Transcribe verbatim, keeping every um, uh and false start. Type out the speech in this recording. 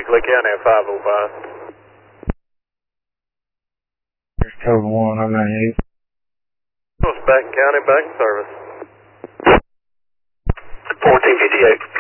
Clay County at five oh five. Here's code one, I'm ninety-eight. Back County, back in service. fourteen fifty-eight.